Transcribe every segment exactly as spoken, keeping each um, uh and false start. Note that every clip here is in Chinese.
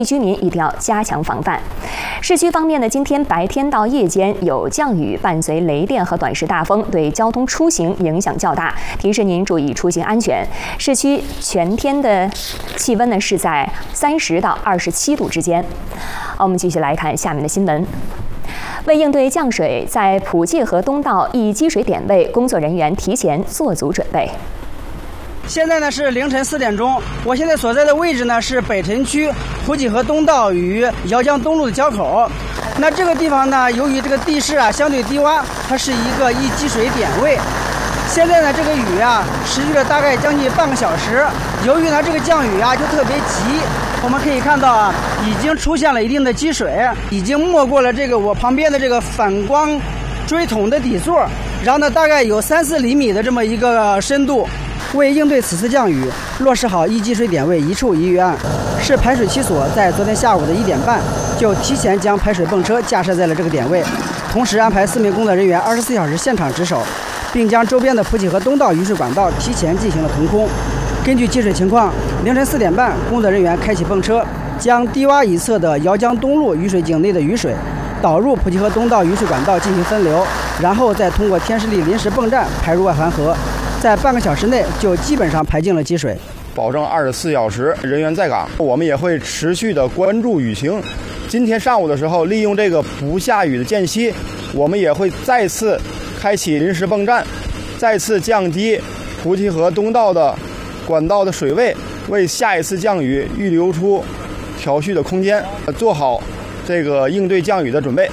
居民一定要加强防范。市区方面呢，今天白天到夜间有降雨，伴随雷电和短时大风，对交通出行影响较大，提示您注意出行安全。市区全天的气温呢是在三十到二十七度之间。好，我们继续来看下面的新闻。为应对降水，在普济河东道一积水点位，工作人员提前做足准备。 现在呢是凌晨四点钟，我现在所在的位置呢是北辰区普济河东道与姚江东路的交口。那这个地方呢，由于这个地势啊相对低洼，它是一个易积水点位。现在呢这个雨啊持续了大概将近半个小时，由于呢这个降雨啊就特别急，我们可以看到啊已经出现了一定的积水，已经没过了这个我旁边的这个反光锥筒的底座，然后呢大概有三四厘米的这么一个深度。为应对此次降雨，落实好易积水点位一处一预案，市排水期所在昨天下午的一点半就提前将排水泵车架设在了这个点位，同时安排四名工作人员二十四小时现场值守，并将周边的普济河东道雨水管道提前进行了腾空。根据积水情况，凌晨四点半，工作人员开启泵车，将低洼一侧的姚江东路雨水井内的雨水导入普济河东道雨水管道进行分流，然后再通过天士力临时泵站排入外环河。在半个小时内就基本上排净了积水， 保证二十四小时人员在岗。我们也会持续的关注雨情。今天上午的时候，利用这个不下雨的间隙，我们也会再次开启临时泵站，再次降低普济河东道的管道的水位，为下一次降雨预留出调蓄的空间，做好这个应对降雨的准备。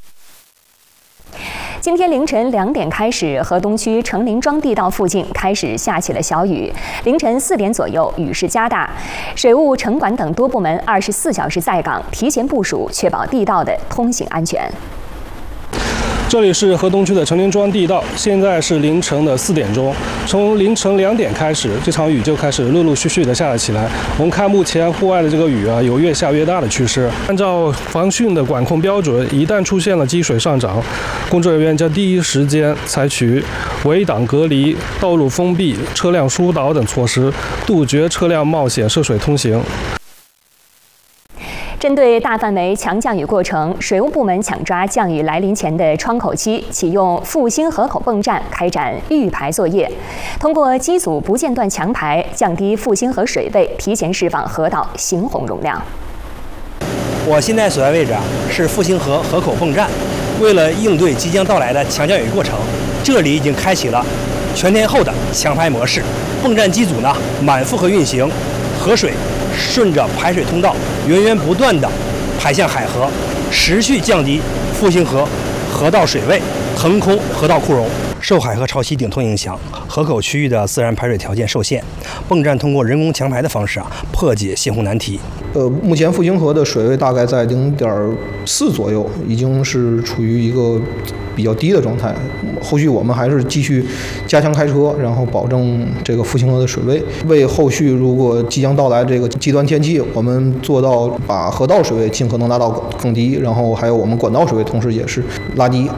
今天凌晨两点开始，河东区成林庄地道附近开始下起了小雨。凌晨四点左右，雨势加大，水务、城管等多部门二十四小时在岗，提前部署，确保地道的通行安全。 这里是河东区的成林庄地道，现在是凌晨的四点钟。从凌晨两点开始，这场雨就开始陆陆续续的下了起来。我们看目前户外的这个雨啊，有越下越大的趋势。按照防汛的管控标准，一旦出现了积水上涨，工作人员将第一时间采取围挡隔离、道路封闭、车辆疏导等措施，杜绝车辆冒险涉水通行。 针对大范围强降雨过程，水务部门抢抓降雨来临前的窗口期，启用复兴河口泵站开展预排作业，通过机组不间断强排，降低复兴河水位，提前释放河道行洪容量。 我现在所在位置啊是复兴河河口泵站，为了应对即将到来的强降雨过程，这里已经开启了全天候的强排模式，泵站机组呢满负荷运行，河水顺着排水通道源源不断地排向海河，持续降低复兴河河道水位，腾空河道库容。受海河潮汐顶头影响，河口区域的自然排水条件受限，泵站通过人工强排的方式啊，破解泄洪难题。 呃，目前复兴河的水位大概在零点四左右，已经是处于一个比较低的状态。后续我们还是继续加强开车，然后保证这个复兴河的水位，为后续如果即将到来这个极端天气，我们做到把河道水位尽可能拉到更低，然后还有我们管道水位同时也是拉低。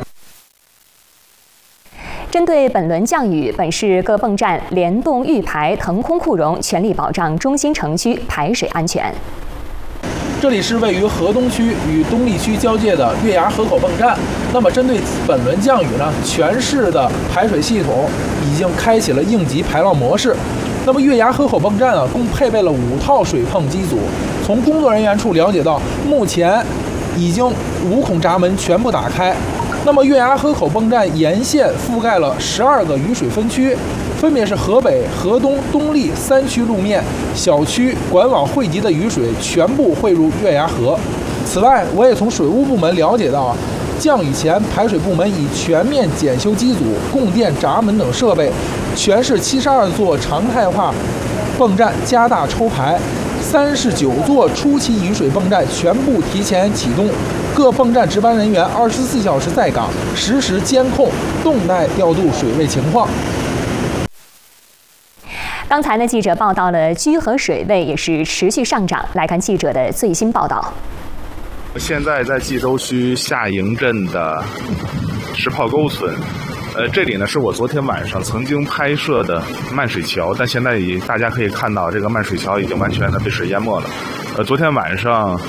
针对本轮降雨，本市各泵站联动预排、腾空库容，全力保障中心城区排水安全。 这里是位于河东区与东丽区交界的月牙河口泵站。那么，针对本轮降雨呢，全市的排水系统已经开启了应急排涝模式。那么，月牙河口泵站啊，共配备了五套水泵机组。从工作人员处了解到，目前已经五孔闸门全部打开。那么，月牙河口泵站沿线覆盖了十二个雨水分区，分别是河北、河东、东丽三区路面小区管网汇集的雨水全部汇入月牙河。此外，我也从水务部门了解到，降雨前排水部门已全面检修机组、供电闸门等设备，全市七十二座常态化泵站加大抽排，三十九座初期雨水泵站全部提前启动。各泵站值班人员二十四小时在岗，实时监控动态调度水位情况。 刚才呢，记者报道了居河水位也是持续上涨。来看记者的最新报道。 现在在冀州区下营镇的石炮沟村，呃，这里呢是我昨天晚上曾经拍摄的漫水桥，但现在已大家可以看到，这个漫水桥已经完全的被水淹没了。呃，昨天晚上